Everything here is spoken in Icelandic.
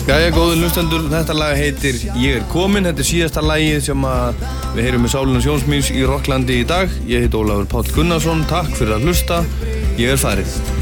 Jæja, góðu hlustendur, þetta lag heitir Ég komin, þetta síðasta lagið sem við heyrum með Sálina Sjónsmíns í Rokklandi í dag. Ég heit Ólafur Páll Gunnarsson, takk fyrir að hlusta, ég farið.